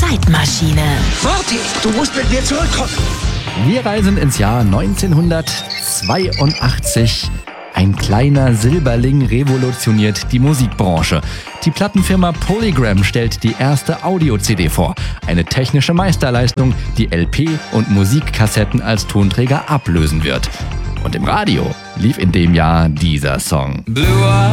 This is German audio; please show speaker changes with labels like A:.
A: Zeitmaschine.
B: Warte, du musst mit mir zurückkommen.
C: Wir reisen ins Jahr 1982. Ein kleiner Silberling revolutioniert die Musikbranche. Die Plattenfirma Polygram stellt die erste Audio-CD vor. Eine technische Meisterleistung, die LP und Musikkassetten als Tonträger ablösen wird. Und im Radio lief in dem Jahr dieser Song.